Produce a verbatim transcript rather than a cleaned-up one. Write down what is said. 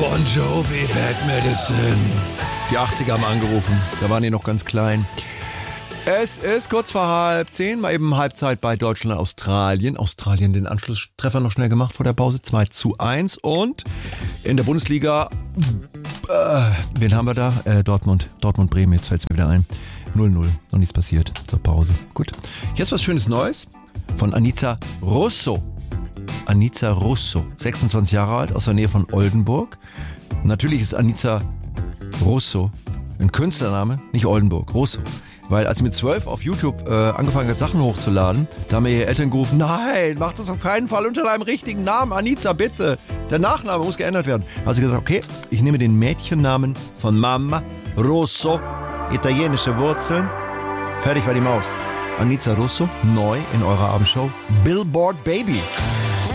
Bon Jovi, Bad Medicine. Die achtziger haben angerufen, da waren die noch ganz klein. Es ist kurz vor halb zehn, mal eben Halbzeit bei Deutschland, Australien. Australien den Anschlusstreffer noch schnell gemacht vor der Pause, zwei zu eins. Und in der Bundesliga, äh, wen haben wir da? Äh, Dortmund, Dortmund-Bremen, jetzt fällt es mir wieder ein. null null, noch nichts passiert zur Pause. Gut, jetzt was Schönes Neues von Anica Russo. Anica Russo, sechsundzwanzig Jahre alt, aus der Nähe von Oldenburg. Natürlich ist Anica Russo ein Künstlername, nicht Oldenburg, Russo. Weil als sie mit zwölf auf YouTube äh, angefangen hat, Sachen hochzuladen, da haben mir ihre Eltern gerufen, nein, mach das auf keinen Fall unter deinem richtigen Namen, Anica, bitte. Der Nachname muss geändert werden. Da hat sie gesagt, okay, ich nehme den Mädchennamen von Mama, Russo, italienische Wurzeln. Fertig war die Maus. Anica Russo, neu in eurer Abendshow, Billboard Baby.